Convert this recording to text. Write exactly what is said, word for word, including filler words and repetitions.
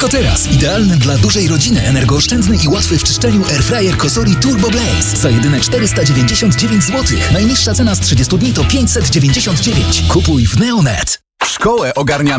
Tylko teraz. Idealny dla dużej rodziny, energooszczędny i łatwy w czyszczeniu airfryer Cosori Turbo Blaze. Za jedyne czterysta dziewięćdziesiąt dziewięć złotych. Najniższa cena z trzydziestu dni to pięćset dziewięćdziesiąt dziewięć. Kupuj w Neonet. Szkołę ogarniamy